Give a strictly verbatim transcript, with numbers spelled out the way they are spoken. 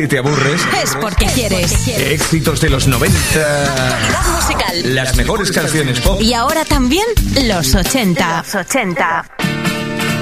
te aburres, es porque quieres. éxitos de los noventa, Actualidad musical, las mejores canciones pop y ahora también los ochenta. Los ochenta.